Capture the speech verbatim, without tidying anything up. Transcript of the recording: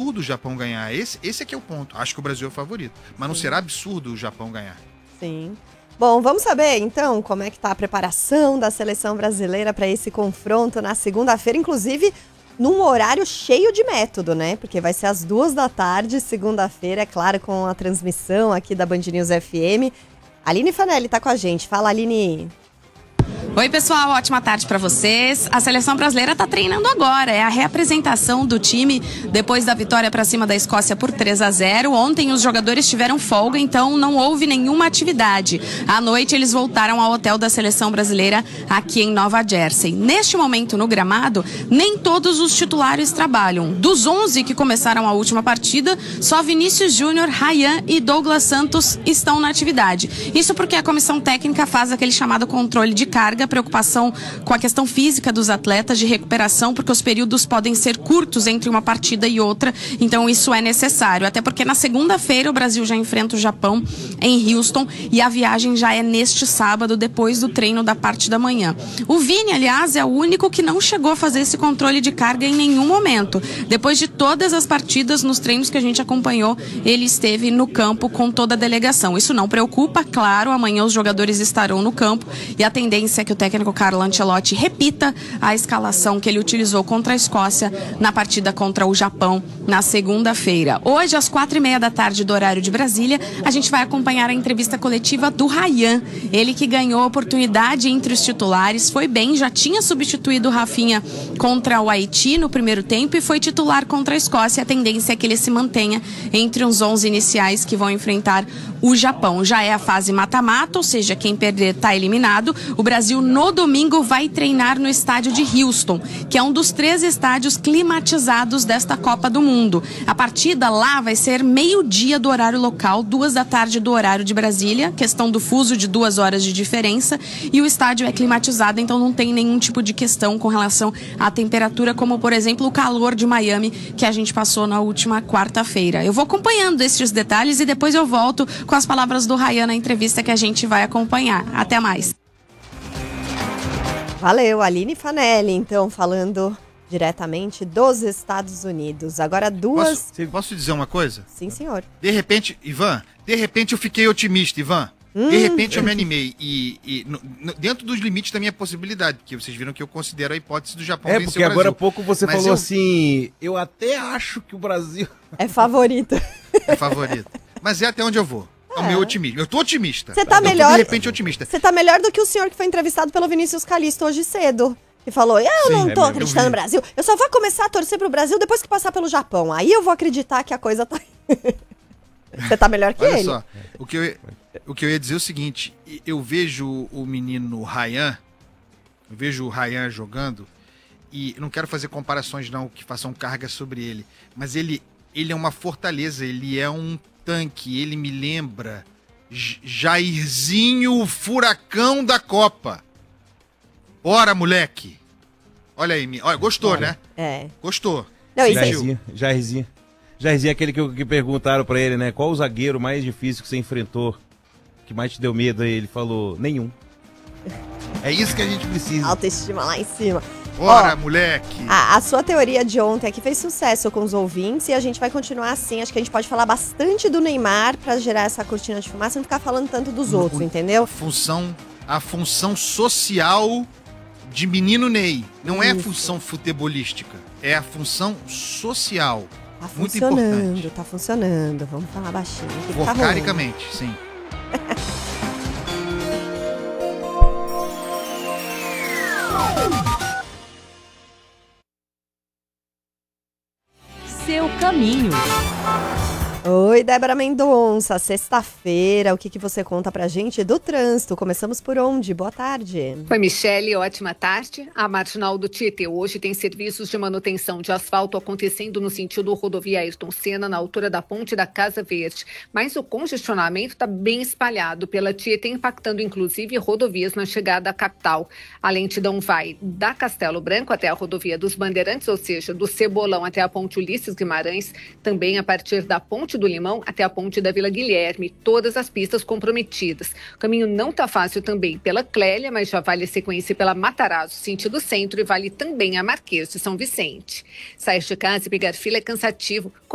absurdo o Japão ganhar. Esse, esse é que é o ponto. Acho que o Brasil é o favorito. Mas não Sim. será absurdo o Japão ganhar. Sim. Bom, vamos saber, então, como é que tá a preparação da seleção brasileira para esse confronto na segunda-feira, inclusive num horário cheio de método, né? Porque vai ser às duas da tarde, segunda-feira, é claro, com a transmissão aqui da Band News F M. Aline Fanelli tá com a gente. Fala, Aline. Oi, pessoal, ótima tarde para vocês. A seleção brasileira está treinando agora, é a reapresentação do time depois da vitória para cima da Escócia por três a zero. Ontem os jogadores tiveram folga, então não houve nenhuma atividade. À noite eles voltaram ao hotel da seleção brasileira aqui em Nova Jersey. Neste momento no gramado, nem todos os titulares trabalham. Dos onze que começaram a última partida, só Vinícius Júnior, Ryan e Douglas Santos estão na atividade. Isso porque a comissão técnica faz aquele chamado controle de carga, preocupação com a questão física dos atletas, de recuperação, porque os períodos podem ser curtos entre uma partida e outra, então isso é necessário, até porque na segunda-feira o Brasil já enfrenta o Japão em Houston e a viagem já é neste sábado, depois do treino da parte da manhã. O Vini, aliás, é o único que não chegou a fazer esse controle de carga em nenhum momento. Depois de todas as partidas, nos treinos que a gente acompanhou, ele esteve no campo com toda a delegação. Isso não preocupa, claro, amanhã os jogadores estarão no campo e a tendência é que o técnico Carlo Ancelotti repita a escalação que ele utilizou contra a Escócia na partida contra o Japão na segunda-feira. Hoje, às quatro e meia da tarde do horário de Brasília, a gente vai acompanhar a entrevista coletiva do Ryan. Ele que ganhou a oportunidade entre os titulares, foi bem, já tinha substituído o Rafinha contra o Haiti no primeiro tempo e foi titular contra a Escócia. A tendência é que ele se mantenha entre os onze iniciais que vão enfrentar o Japão. Já é a fase mata-mata, ou seja, quem perder está eliminado. O Brasil no domingo vai treinar no estádio de Houston, que é um dos três estádios climatizados desta Copa do Mundo. A partida lá vai ser meio-dia do horário local, duas da tarde do horário de Brasília, questão do fuso de duas horas de diferença, e o estádio é climatizado, então não tem nenhum tipo de questão com relação à temperatura, como por exemplo o calor de Miami que a gente passou na última quarta-feira. Eu vou acompanhando estes detalhes e depois eu volto com as palavras do Ryan na entrevista que a gente vai acompanhar. Até mais. Valeu, Aline Fanelli, então, falando diretamente dos Estados Unidos. Agora duas... Posso, posso dizer uma coisa? Sim, senhor. De repente, Ivan, de repente eu fiquei otimista, Ivan. Hum. De repente eu me animei. E, e no, no, dentro dos limites da minha possibilidade, porque vocês viram que eu considero a hipótese do Japão é, vencer o porque Brasil. agora há pouco você Mas falou eu... assim, eu até acho que o Brasil... É favorito. É favorito. Mas é até onde eu vou. É o meu otimismo. Eu tô otimista. Você tá eu melhor. Tô, de repente otimista. Você tá melhor do que o senhor que foi entrevistado pelo Vinícius Calisto hoje cedo. Que falou, eu Sim, não tô é acreditando no Brasil. Eu só vou começar a torcer pro Brasil depois que passar pelo Japão. Aí eu vou acreditar que a coisa tá... Você tá melhor que Olha ele. Olha só, o que, eu, o que eu ia dizer é o seguinte. Eu vejo o menino Ryan, eu vejo o Ryan jogando, e não quero fazer comparações não, que façam carga sobre ele, mas ele, ele é uma fortaleza, ele é um tanque, ele me lembra Jairzinho, o furacão da Copa. Bora, moleque. Olha aí, olha, gostou, Olha, né? É. Gostou. Não, isso Jairzinho, Jairzinho. Jairzinho é aquele que, que perguntaram pra ele, né? Qual o zagueiro mais difícil que você enfrentou? Que mais te deu medo? Aí ele falou, nenhum. É isso que a gente precisa. Autoestima lá em cima. Bora, Ó, moleque. A, a sua teoria de ontem aqui fez sucesso com os ouvintes e a gente vai continuar assim. Acho que a gente pode falar bastante do Neymar pra gerar essa cortina de fumaça e não ficar falando tanto dos outros, entendeu? A função, a função social de menino Ney. Não é a função futebolística. É a função social. Tá Muito funcionando, importante. tá funcionando. Vamos falar baixinho. Que que tá rolando? Organicamente, sim. Seu caminho. Oi, Débora Mendonça. Sexta-feira, o que, que você conta pra gente do trânsito? Começamos por onde? Boa tarde. Oi, Michele, ótima tarde. A Marginal do Tietê hoje tem serviços de manutenção de asfalto acontecendo no sentido rodovia Ayrton Senna, na altura da ponte da Casa Verde. Mas o congestionamento está bem espalhado pela Tietê, impactando inclusive rodovias na chegada à capital. A lentidão vai da Castelo Branco até a rodovia dos Bandeirantes, ou seja, do Cebolão até a ponte Ulisses Guimarães, também a partir da ponte do Limão até a ponte da Vila Guilherme, todas as pistas comprometidas. O caminho não está fácil também pela Clélia, mas já vale a sequência pela Matarazzo, sentido centro, e vale também a Marquês de São Vicente. Sair de casa e pegar fila é cansativo.